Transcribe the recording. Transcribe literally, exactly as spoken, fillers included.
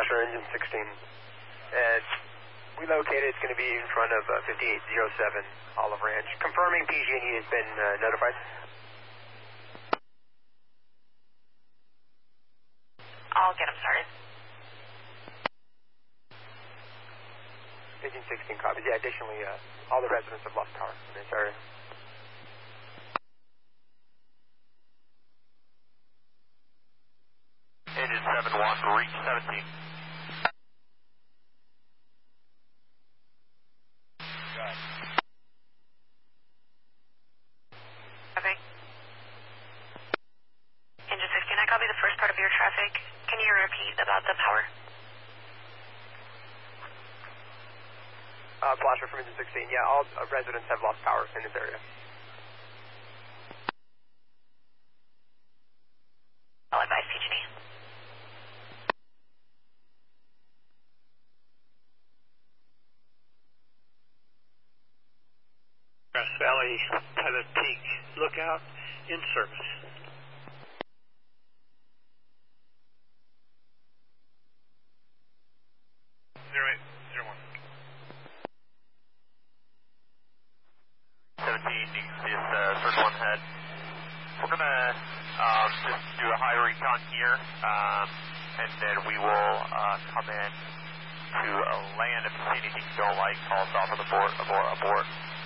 Flusher, engine sixteen. Uh, we located, it's going to be in front of uh, fifty-eight oh seven Olive Ranch. Confirming P G and E has been uh, notified. I'll get them started. Engine sixteen copies. Yeah, additionally, uh, all the residents have lost power in this area. Engine seven one, reach seventeen. Okay. Engine sixteen, I copy the first part of your traffic. Can you repeat about the power? Uh, Flasher from engine sixteen. Yeah, all uh, residents have lost power in this area. I'll advise P G and E. Grass Valley, Pilot Peak, lookout, in service. Zero eight, zero one. seventeen, you can see us uh, circle on head. We're going to um, just do a high recon here, um, and then we will uh, come in to uh, land. If you see anything you don't like, call us off of the board, abort, abort.